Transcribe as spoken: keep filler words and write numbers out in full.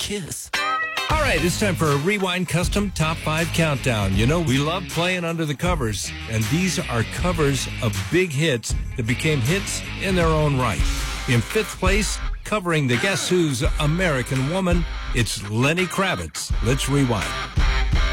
kiss. All right, it's time for a Rewind Custom Top five Countdown. You know, we love playing under the covers, and these are covers of big hits that became hits in their own right. In fifth place, covering the Guess Who's American Woman, it's Lenny Kravitz. Let's rewind.